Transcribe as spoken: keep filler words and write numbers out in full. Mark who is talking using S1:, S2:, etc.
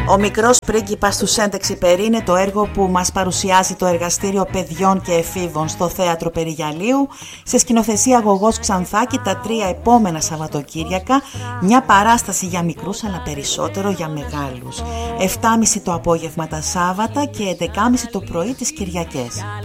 S1: Ο μικρός πρίγκιπας του Σεντεξιπερί είναι το έργο που μας παρουσιάζει το Εργαστήριο Παιδιών και Εφήβων στο Θέατρο Περιγιαλίου, σε σκηνοθεσία Γογός Ξανθάκη, τα τρία επόμενα Σαββατοκύριακα, μια παράσταση για μικρούς αλλά περισσότερο για μεγάλους. εφτά και μισή το απόγευμα τα Σάββατα και έντεκα και μισή το πρωί τις Κυριακές.